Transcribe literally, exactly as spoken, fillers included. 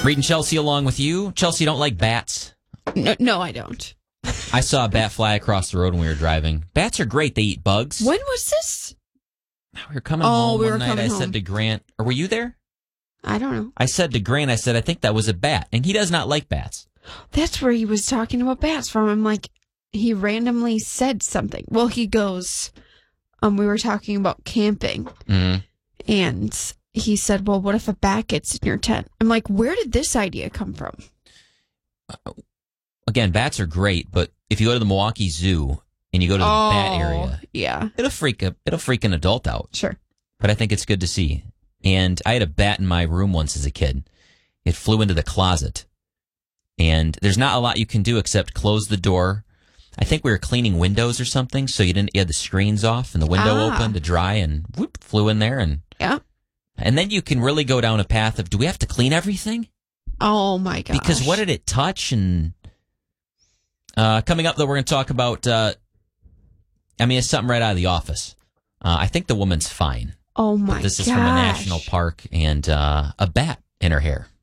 Reading Chelsea along with you. Chelsea, you don't like bats? No, no, I don't. I saw a bat fly across the road when we were driving. Bats are great. They eat bugs. When was this? We were coming Oh, home we one were night. coming I home. said to Grant, or were you there? I don't know. I said to Grant, I said, I think that was a bat. And he does not like bats. That's where he was talking about bats from. I'm like, he randomly said something. Well, he goes, um, we were talking about camping. Mm-hmm. And he said, well, what if a bat gets in your tent? I'm like, where did this idea come from? Uh, again, bats are great, but if you go to the Milwaukee Zoo and you go to the oh, bat area, yeah, it'll freak a, it'll freak an adult out. Sure. But I think it's good to see. And I had a bat in my room once as a kid. It flew into the closet. And there's not a lot you can do except close the door. I think we were cleaning windows or something, so you didn't you had the screens off and the window Ah. open to dry, and whoop, flew in there. And Yeah. and then you can really go down a path of, do we have to clean everything? Oh, my gosh. Because what did it touch? And uh, coming up, though, we're going to talk about, uh, I mean, it's something right out of The Office. Uh, I think the woman's fine. Oh, my gosh. But this is from a national park and uh, a bat in her hair.